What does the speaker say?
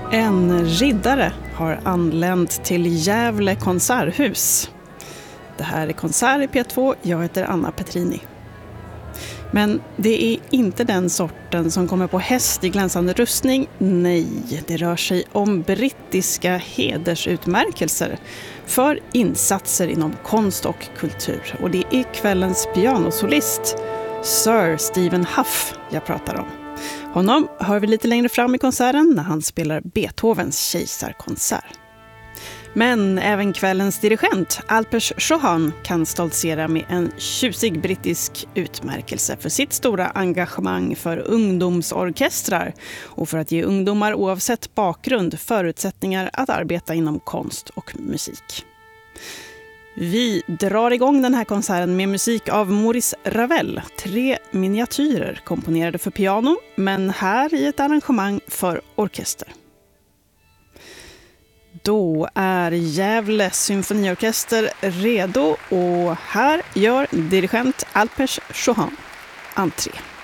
En riddare har anlänt till Gävle konserthus. Det här är Konsert i P2, jag heter Anna Petrini. Men det är inte den sorten som kommer på häst i glänsande rustning. Nej, det rör sig om brittiska hedersutmärkelser för insatser inom konst och kultur. Och det är kvällens pianosolist, Sir Stephen Hough, jag pratar om. Honom hör vi lite längre fram i konserten när han spelar Beethovens kejsarkonsert. Men även kvällens dirigent, Alpers Chauhan, kan stoltsera med en tjusig brittisk utmärkelse för sitt stora engagemang för ungdomsorkestrar och för att ge ungdomar oavsett bakgrund förutsättningar att arbeta inom konst och musik. Vi drar igång den här konserten med musik av Maurice Ravel, 3 miniatyrer komponerade för piano, men här i ett arrangemang för orkester. Då är Gävle symfoniorkester redo och här gör dirigent Alpers Chauhan entré.